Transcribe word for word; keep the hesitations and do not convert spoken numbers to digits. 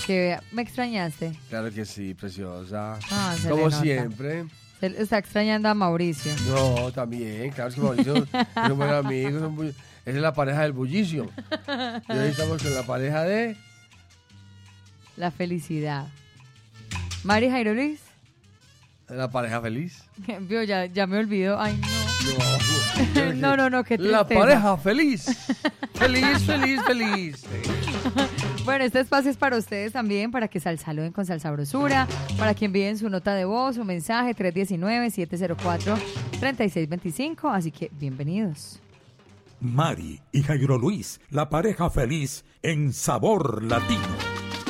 que me extrañaste. Claro que sí, preciosa. Ah, se Como le nota. siempre. Se le está extrañando a Mauricio. No, también, claro, es que Mauricio es un buen amigo, es un bu- esa es la pareja del bullicio. Y hoy estamos con la pareja de... La felicidad. Mari Jairo Luis. La pareja feliz. Vio, ya, ya me olvidó. Ay, No, no. no, no, no, qué tristeza. La pareja feliz. Feliz, feliz, feliz. Bueno, este espacio es para ustedes también, para que sal saluden con Salsabrosura, para que envíen su nota de voz, su mensaje, tres uno nueve, siete cero cuatro, tres seis dos cinco. Así que, bienvenidos. Mari y Jairo Luis, la pareja feliz en Sabor Latino.